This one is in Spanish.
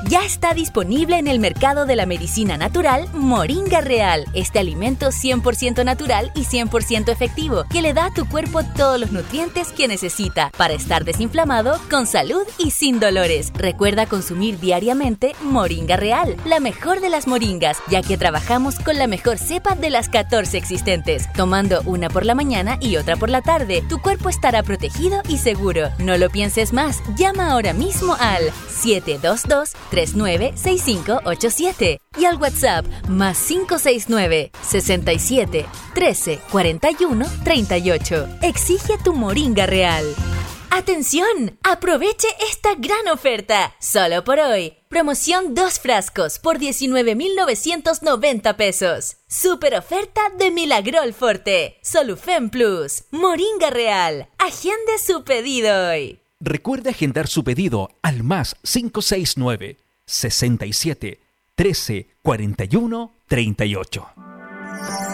Ya está disponible en el mercado de la medicina natural Moringa Real. Este alimento 100% natural y 100% efectivo que le da a tu cuerpo todos los nutrientes que necesita para estar desinflamado, con salud y sin dolores. Recuerda consumir diariamente Moringa Real, la mejor de las moringas, ya que trabajamos con la mejor cepa de las 14 existentes. Tomando una por la mañana y otra por la tarde, tu cuerpo estará protegido y seguro. No lo pienses más. Llama ahora mismo al 722-396587 y al WhatsApp +569 67 13 41 38. Exige tu Moringa Real. ¡Atención! ¡Aproveche esta gran oferta! Solo por hoy. Promoción 2 frascos por 19,990 pesos. Super oferta de Milagrol Forte. Solufen Plus. Moringa Real. Agende su pedido hoy. Recuerde agendar su pedido al +569 67 13 41 38.